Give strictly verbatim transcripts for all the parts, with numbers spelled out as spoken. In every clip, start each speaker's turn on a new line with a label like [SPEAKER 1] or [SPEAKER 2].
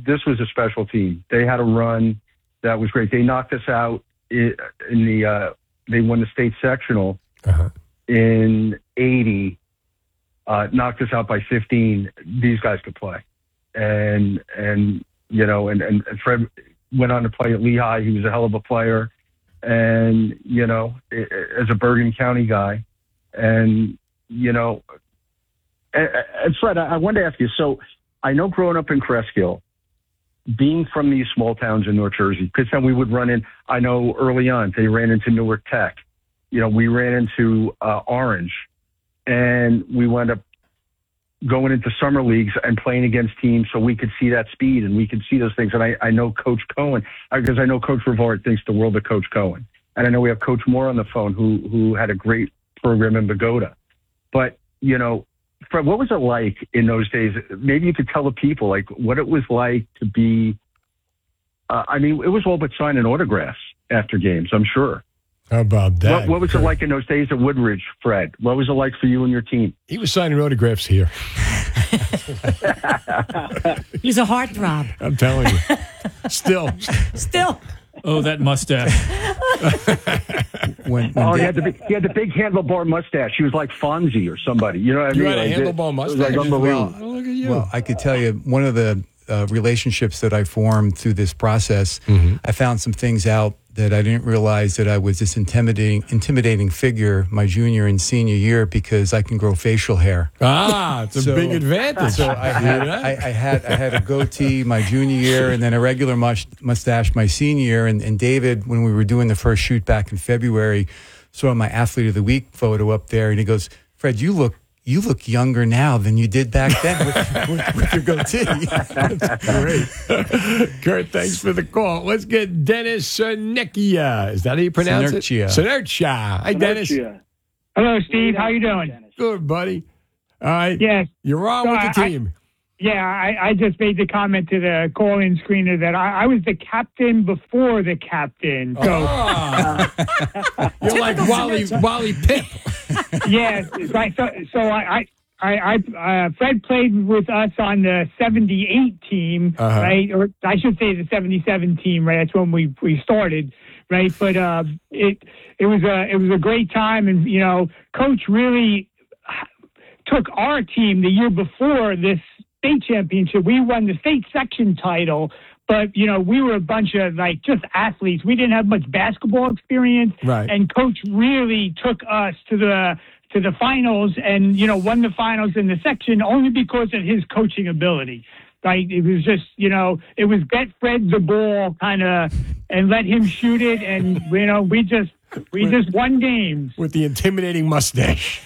[SPEAKER 1] this was a special team. They had a run that was great. They knocked us out in, in the. Uh, they won the state sectional uh-huh. in eighty. Uh, knocked us out by fifteen. These guys could play, and and you know, and, and Fred went on to play at Lehigh. He was a hell of a player, and you know, as a Bergen County guy, and you know, and, and Fred, I, I wanted to ask you. So I know growing up in Cresskill, being from these small towns in North Jersey, because then we would run in. I know early on they ran into Newark Tech. You know, we ran into uh, Orange. And we wound up going into summer leagues and playing against teams so we could see that speed and we could see those things. And I, I know Coach Cohen, because I know Coach Rivard thinks the world of Coach Cohen. And I know we have Coach Moore on the phone who who had a great program in Bogota. But, you know, Fred, what was it like in those days? Maybe you could tell the people, like, what it was like to be uh, – I mean, it was all but signing autographs after games, I'm sure.
[SPEAKER 2] How about that?
[SPEAKER 1] What, what was Kurt? It like in those days at Woodridge, Fred? What was it like for you and your team?
[SPEAKER 2] He was signing autographs here.
[SPEAKER 3] He's a heartthrob.
[SPEAKER 2] I'm telling you. Still.
[SPEAKER 3] Still.
[SPEAKER 4] Oh, that mustache.
[SPEAKER 1] when, when oh, he had, the big, he had the big handlebar mustache. He was like Fonzie or somebody. You know what I
[SPEAKER 2] you
[SPEAKER 1] mean?
[SPEAKER 2] You had a
[SPEAKER 1] like
[SPEAKER 2] handlebar
[SPEAKER 1] it,
[SPEAKER 2] mustache?
[SPEAKER 1] It was like unbelievable.
[SPEAKER 2] Well, look at you.
[SPEAKER 5] Well, I could tell you, one of the uh, relationships that I formed through this process, mm-hmm. I found some things out that I didn't realize that I was this intimidating intimidating figure my junior and senior year because I can grow facial hair.
[SPEAKER 2] Ah, it's a so, big advantage.
[SPEAKER 5] So I had, I, I had I had a goatee my junior year and then a regular mush, mustache my senior year. And, and David, when we were doing the first shoot back in February, saw my Athlete of the Week photo up there, and he goes, "Fred, you look you look younger now than you did back then with, with, with your goatee."
[SPEAKER 2] That's great. Kurt, thanks for the call. Let's get Dennis Cernicchia. Is that how you pronounce
[SPEAKER 5] Cernicchia.
[SPEAKER 2] it? Cernicchia. Hi, Dennis.
[SPEAKER 6] Hello, Steve. How you doing?
[SPEAKER 2] Good, buddy. All right.
[SPEAKER 6] Yes.
[SPEAKER 2] You're on
[SPEAKER 6] so
[SPEAKER 2] with the
[SPEAKER 6] I,
[SPEAKER 2] team.
[SPEAKER 6] I, yeah, I, I just made the comment to the call-in screener that I, I was the captain before the captain. So,
[SPEAKER 2] oh. uh, You're like Wally, Wally Pip.
[SPEAKER 6] Yes, right. So, so I, I, I, uh, Fred played with us on the seventy-eight team, uh-huh. right? Or I should say the seventy-seven team, right? That's when we, we started, right? But uh, it it was a it was a great time, and you know, Coach really took our team the year before this state championship. We won the state section title. But, you know, we were a bunch of, like, just athletes. We didn't have much basketball experience.
[SPEAKER 2] Right.
[SPEAKER 6] And Coach really took us to the to the finals and, you know, won the finals in the section only because of his coaching ability. Right? It was just, you know, it was get Fred the ball kind of and let him shoot it. And, you know, we just we with, just won games.
[SPEAKER 2] With the intimidating mustache.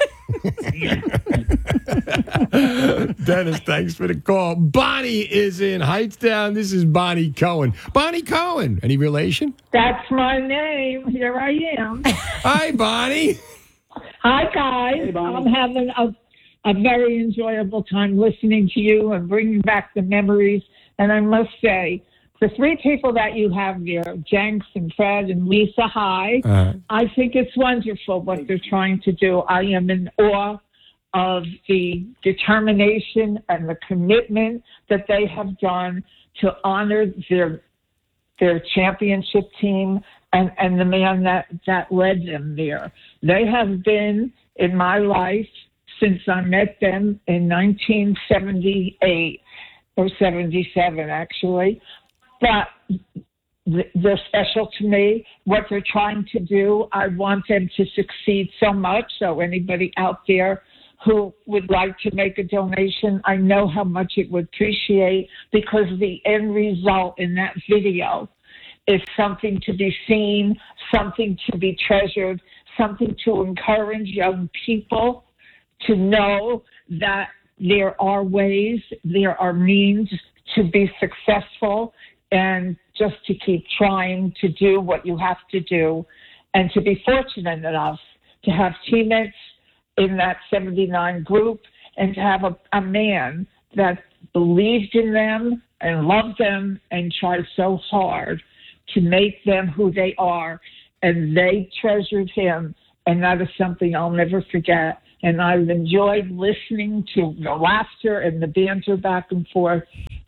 [SPEAKER 2] Dennis, thanks for the call. Bonnie is in Hightstown. This is Bonnie Cohen. Bonnie Cohen, any relation?
[SPEAKER 7] That's my name. Here I am.
[SPEAKER 2] Hi, Bonnie.
[SPEAKER 7] Hi, guys.
[SPEAKER 1] Hey, Bonnie.
[SPEAKER 7] I'm having a, a very enjoyable time listening to you and bringing back the memories. And I must say, the three people that you have there, Jenks and Fred and Lisa High, uh, I think it's wonderful what they're trying to do. I am in awe of the determination and the commitment that they have done to honor their their championship team and, and the man that, that led them there. They have been in my life since I met them in nineteen seventy-eight or seventy-seven, actually. But they're special to me. What they're trying to do, I want them to succeed so much. So anybody out there who would like to make a donation, I know how much it would appreciate, because the end result in that video is something to be seen, something to be treasured, something to encourage young people to know that there are ways, there are means to be successful, and just to keep trying to do what you have to do, and to be fortunate enough to have teammates in that seventy-nine group, and to have a, a man that believed in them and loved them and tried so hard to make them who they are, and they treasured him, and that is something I'll never forget. And I've enjoyed listening to the laughter and the banter back and forth,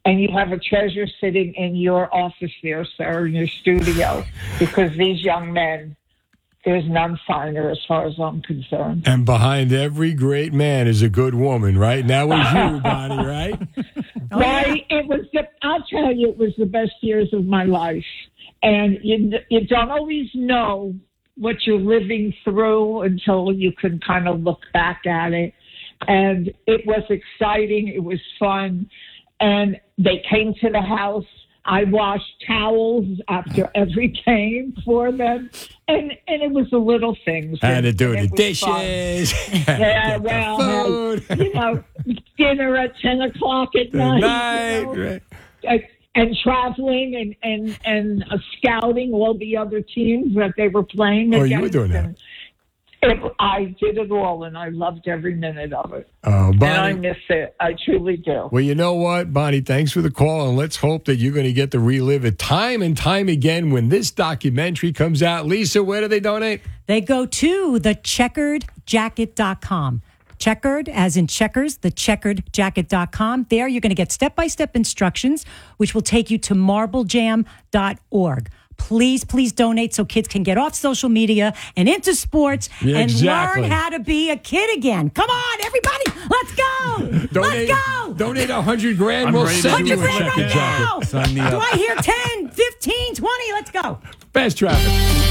[SPEAKER 7] And you have a treasure sitting in your office there, sir, in your studio, because these young men, there's none finer as far as I'm concerned.
[SPEAKER 2] And behind every great man is a good woman, right? And that was you, Bonnie, right?
[SPEAKER 7] Right. It was the, I'll tell you, it was the best years of my life. And you, you don't always know what you're living through until you can kind of look back at it. And it was exciting. It was fun. And they came to the house. I washed towels after every game for them. And and it was the little things.
[SPEAKER 2] Had to do the
[SPEAKER 7] was
[SPEAKER 2] dishes.
[SPEAKER 7] Yeah, well, hey, you know, dinner at ten o'clock at night.
[SPEAKER 2] night.
[SPEAKER 7] You know?
[SPEAKER 2] Right.
[SPEAKER 7] and, and traveling and, and, and uh, scouting all the other teams that they were playing
[SPEAKER 2] Oh,
[SPEAKER 7] against.
[SPEAKER 2] you were doing that.
[SPEAKER 7] And It, I did it all, and I loved every minute of it.
[SPEAKER 2] Oh, Bonnie.
[SPEAKER 7] And I miss it. I truly do.
[SPEAKER 2] Well, you know what, Bonnie, thanks for the call, and let's hope that you're going to get to relive it time and time again when this documentary comes out. Lisa, where do they donate?
[SPEAKER 3] They go to the checkered jacket dot com. Checkered, as in checkers, the checkered jacket dot com. There you're going to get step-by-step instructions, which will take you to marble jam dot org. Please, please donate so kids can get off social media and into sports
[SPEAKER 2] Yeah,
[SPEAKER 3] and
[SPEAKER 2] exactly.
[SPEAKER 3] learn how to be a kid again. Come on, everybody, let's go.
[SPEAKER 2] Donate,
[SPEAKER 3] let's go.
[SPEAKER 2] Donate a hundred grand.
[SPEAKER 4] I'm
[SPEAKER 2] We'll
[SPEAKER 4] ready to
[SPEAKER 2] send
[SPEAKER 4] do
[SPEAKER 2] you
[SPEAKER 3] one
[SPEAKER 2] a
[SPEAKER 3] hundred grand
[SPEAKER 2] checkered
[SPEAKER 3] right
[SPEAKER 2] jacket.
[SPEAKER 3] now.
[SPEAKER 5] Sign me
[SPEAKER 3] Do
[SPEAKER 5] up.
[SPEAKER 3] I hear ten, fifteen, twenty? Let's go.
[SPEAKER 2] Fast traffic.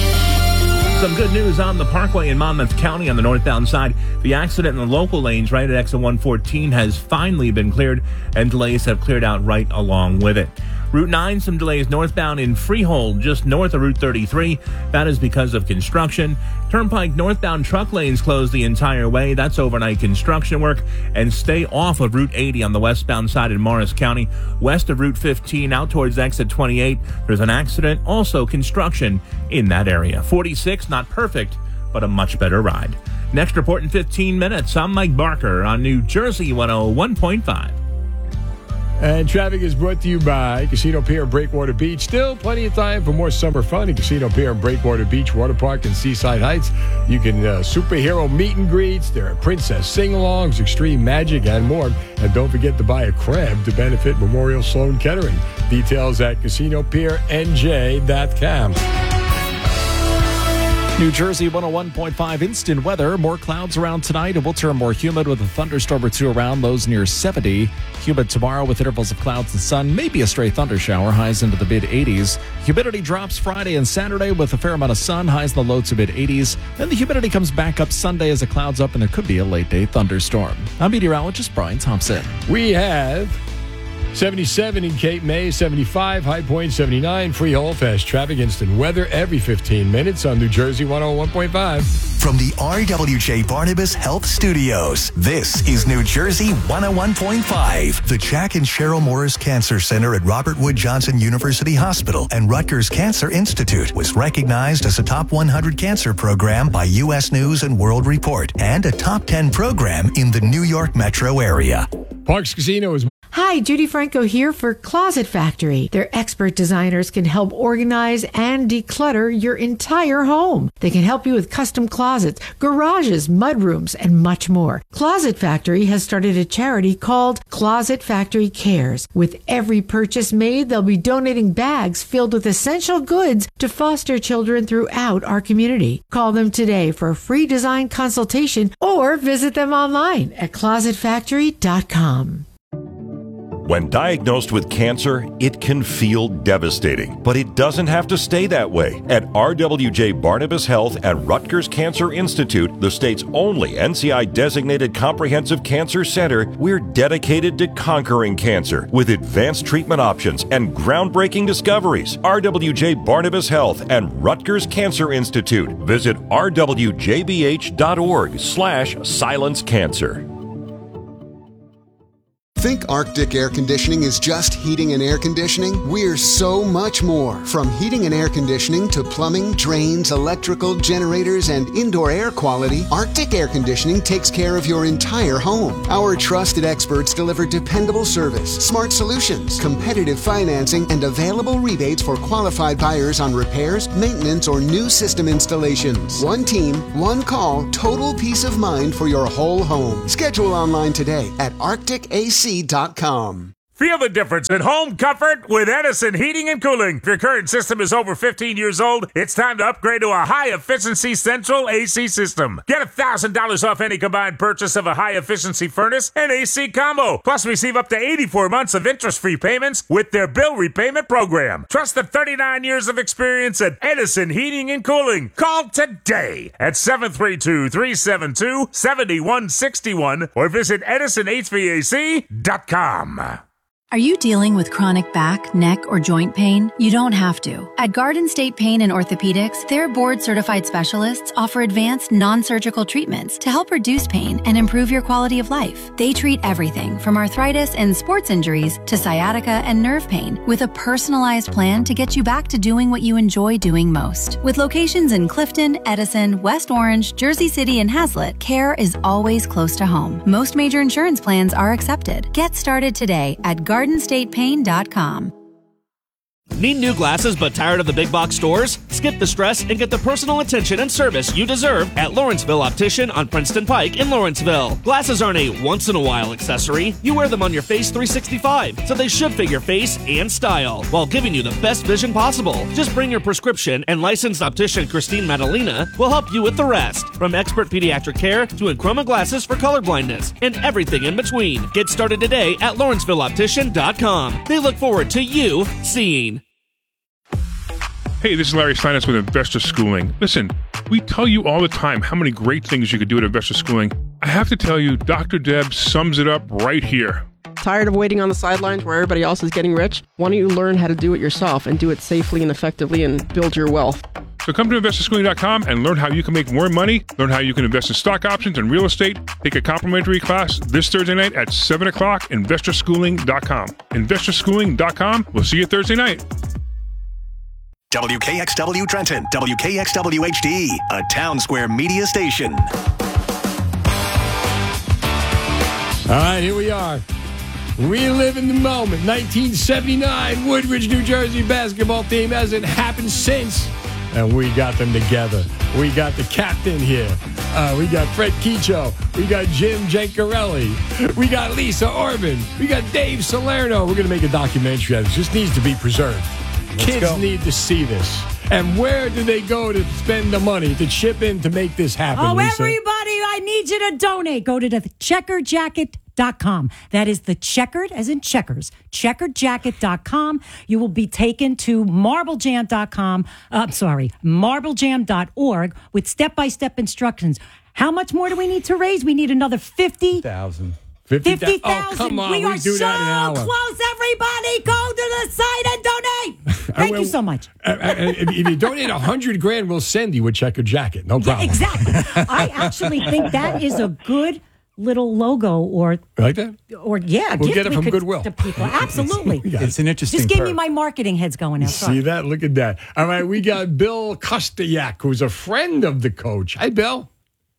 [SPEAKER 4] Some good news on the Parkway in Monmouth County on the northbound side. The accident in the local lanes right at exit one fourteen has finally been cleared, and delays have cleared out right along with it. Route nine, some delays northbound in Freehold, just north of Route thirty-three. That is because of construction. Turnpike northbound truck lanes closed the entire way. That's overnight construction work. And stay off of Route eighty on the westbound side in Morris County. West of Route fifteen, out towards exit twenty-eight, there's an accident, also construction in that area. forty-six, not perfect, but a much better ride. Next report in fifteen minutes. I'm Mike Barker on New Jersey one oh one point five.
[SPEAKER 2] And traffic is brought to you by Casino Pier and Breakwater Beach. Still plenty of time for more summer fun at Casino Pier and Breakwater Beach Water Park in Seaside Heights. You can uh, superhero meet and greets. There are princess sing-alongs, extreme magic, and more. And don't forget to buy a crab to benefit Memorial Sloan Kettering. Details at casino pier n j dot com.
[SPEAKER 8] New Jersey one oh one point five instant weather. More clouds around tonight. It will turn more humid with a thunderstorm or two around, lows near seventy. Humid tomorrow with intervals of clouds and sun. Maybe a stray thunder shower, highs into the mid eighties. Humidity drops Friday and Saturday with a fair amount of sun, highs in the low to mid eighties. Then the humidity comes back up Sunday as the clouds up and there could be a late day thunderstorm. I'm meteorologist Brian Thompson.
[SPEAKER 2] We have seventy-seven in Cape May, seventy-five, High Point seventy-nine, Freehold, fast traffic, instant weather every fifteen minutes on New Jersey one oh one point five.
[SPEAKER 9] From the R W J Barnabas Health Studios, this is New Jersey one oh one point five. The Jack and Cheryl Morris Cancer Center at Robert Wood Johnson University Hospital and Rutgers Cancer Institute was recognized as a top one hundred cancer program by U S News and World Report and a top ten program in the New York metro area.
[SPEAKER 2] Parks Casino is...
[SPEAKER 10] Hi, Judy Franco here for Closet Factory. Their expert designers can help organize and declutter your entire home. They can help you with custom closets, garages, mudrooms, and much more. Closet Factory has started a charity called Closet Factory Cares. With every purchase made, they'll be donating bags filled with essential goods to foster children throughout our community. Call them today for a free design consultation or visit them online at closet factory dot com.
[SPEAKER 11] When diagnosed with cancer, it can feel devastating, but it doesn't have to stay that way. At R W J Barnabas Health and Rutgers Cancer Institute, the state's only N C I-designated comprehensive cancer center, we're dedicated to conquering cancer with advanced treatment options and groundbreaking discoveries. R W J Barnabas Health and Rutgers Cancer Institute. Visit r w j b h dot org slash silence cancer.
[SPEAKER 12] Think Arctic Air Conditioning is just heating and air conditioning? We're so much more. From heating and air conditioning to plumbing, drains, electrical, generators, and indoor air quality, Arctic Air Conditioning takes care of your entire home. Our trusted experts deliver dependable service, smart solutions, competitive financing, and available rebates for qualified buyers on repairs, maintenance, or new system installations. One team, one call, total peace of mind for your whole home. Schedule online today at arctic a c dot com.
[SPEAKER 13] Feel the difference in home comfort with Edison Heating and Cooling. If your current system is over fifteen years old, it's time to upgrade to a high-efficiency central A C system. Get one thousand dollars off any combined purchase of a high-efficiency furnace and A C combo. Plus, receive up to eighty-four months of interest-free payments with their bill repayment program. Trust the thirty-nine years of experience at Edison Heating and Cooling. Call today at seven three two, three seven two, seven one six one or visit edison h v a c dot com.
[SPEAKER 14] Are you dealing with chronic back, neck, or joint pain? You don't have to. At Garden State Pain and Orthopedics, their board-certified specialists offer advanced non-surgical treatments to help reduce pain and improve your quality of life. They treat everything from arthritis and sports injuries to sciatica and nerve pain with a personalized plan to get you back to doing what you enjoy doing most. With locations in Clifton, Edison, West Orange, Jersey City, and Hazlet, care is always close to home. Most major insurance plans are accepted. Get started today at garden state pain dot com.
[SPEAKER 15] Need new glasses but tired of the big box stores? Skip the stress and get the personal attention and service you deserve at Lawrenceville Optician on Princeton Pike in Lawrenceville. Glasses aren't a once-in-a-while accessory. You wear them on your face three sixty-five, so they should fit your face and style while giving you the best vision possible. Just bring your prescription and licensed optician Christine Madalena will help you with the rest. From expert pediatric care to Enchroma glasses for colorblindness and everything in between. Get started today at Lawrenceville Optician dot com. They look forward to you seeing.
[SPEAKER 16] Hey, this is Larry Steinitz with Investor Schooling. Listen, we tell you all the time how many great things you could do at Investor Schooling. I have to tell you, Doctor Deb sums it up right here.
[SPEAKER 17] Tired of waiting on the sidelines where everybody else is getting rich? Why don't you learn how to do it yourself and do it safely and effectively and build your wealth?
[SPEAKER 16] So come to investor schooling dot com and learn how you can make more money, learn how you can invest in stock options and real estate. Take a complimentary class this Thursday night at seven o'clock, investor schooling dot com. investor schooling dot com. We'll see you Thursday night.
[SPEAKER 9] W K X W Trenton, W K X W H D, a Town Square media station.
[SPEAKER 2] All right, here we are. We live in the moment. nineteen seventy-nine, Woodridge, New Jersey basketball team hasn't happened since. And we got them together. We got the captain here. Uh, we got Fred Kicho. We got Jim Gencarelli. We got Lisa Orban. We got Dave Salerno. We're going to make a documentary out of this. This needs to be preserved. Let's Kids go. Need to see this. And where do they go to spend the money to chip in to make this happen,
[SPEAKER 3] Oh,
[SPEAKER 2] Lisa?
[SPEAKER 3] everybody, I need you to donate. Go to the checker jacket dot com. That is the checkered, as in checkers, checkered jacket dot com. You will be taken to marble jam dot com. Uh, I'm sorry, marble jam dot org with step-by-step instructions. How much more do we need to raise? We need another fifty
[SPEAKER 5] thousand.
[SPEAKER 2] fifty
[SPEAKER 3] thousand.
[SPEAKER 2] Oh, come on.
[SPEAKER 3] We,
[SPEAKER 2] We
[SPEAKER 3] are
[SPEAKER 2] do
[SPEAKER 3] so
[SPEAKER 2] that in an hour.
[SPEAKER 3] close, everybody. Go to the site and donate. Thank
[SPEAKER 2] will,
[SPEAKER 3] you so much.
[SPEAKER 2] Uh, uh, if, if you donate a hundred grand, we'll send you a checkered jacket. No problem.
[SPEAKER 3] Yeah, exactly. I actually think that is a good little logo, or
[SPEAKER 2] like that,
[SPEAKER 3] or yeah,
[SPEAKER 2] we'll
[SPEAKER 3] gift
[SPEAKER 2] get it
[SPEAKER 3] we
[SPEAKER 2] from
[SPEAKER 3] could-
[SPEAKER 2] Goodwill
[SPEAKER 3] to people. Absolutely.
[SPEAKER 5] It's an interesting
[SPEAKER 3] Just gave me
[SPEAKER 5] perk.
[SPEAKER 3] my marketing heads going now. Sorry.
[SPEAKER 2] See that? Look at that. All right, we got Bill Kostiak, who's a friend of the coach. Hi, Bill.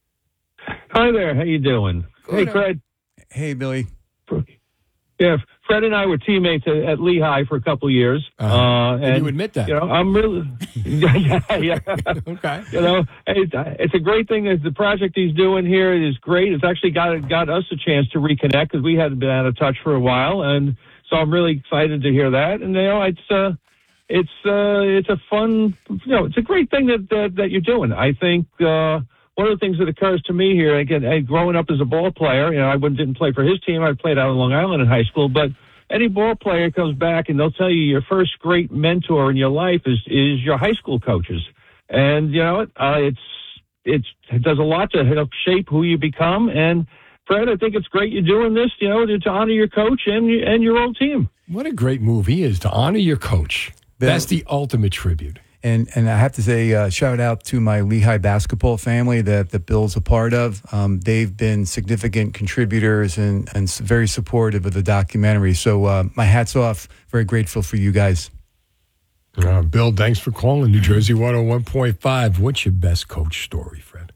[SPEAKER 18] Hi there. How you doing? Hey, Fred.
[SPEAKER 5] Hey, Billy.
[SPEAKER 18] Yeah, Fred and I were teammates at, at Lehigh for a couple of years.
[SPEAKER 2] Uh-huh.
[SPEAKER 18] Uh, and,
[SPEAKER 2] And you admit that.
[SPEAKER 18] You know, I'm really, yeah, yeah.
[SPEAKER 2] Okay.
[SPEAKER 18] You know, it's, it's a great thing that the project he's doing here is great. It's actually got got us a chance to reconnect because we hadn't been out of touch for a while, and so I'm really excited to hear that. And you know, it's uh, it's uh, it's a fun, you know, it's a great thing that that, that you're doing. I think. Uh, One of the things that occurs to me here, again, hey, growing up as a ball player, you know, I wouldn't, didn't play for his team. I played out on Long Island in high school. But any ball player comes back and they'll tell you your first great mentor in your life is is your high school coaches. And, you know, uh, it's, it's, it does a lot to help shape who you become. And, Fred, I think it's great you're doing this, you know, to, to honor your coach and, and your old team.
[SPEAKER 2] What a great move he is to honor your coach.
[SPEAKER 5] Bill.
[SPEAKER 2] That's the ultimate tribute.
[SPEAKER 5] And and I have to say, uh, shout out to my Lehigh basketball family that, that Bill's a part of. Um, they've been significant contributors and, and s- very supportive of the documentary. So uh, my hat's off. Very grateful for you guys.
[SPEAKER 2] Uh, Bill, thanks for calling New Jersey one oh one point five. What's your best coach story, Fred?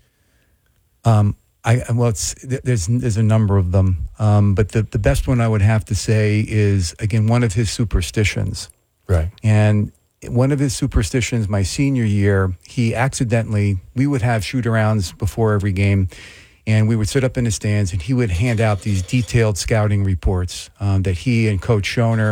[SPEAKER 5] Um, I well, it's, there's there's a number of them, um, but the the best one I would have to say is again one of his superstitions.
[SPEAKER 2] Right.
[SPEAKER 5] And one of his superstitions, my senior year, he accidentally, we would have shoot-arounds before every game. And we would sit up in the stands, and he would hand out these detailed scouting reports um, that he and Coach Schoner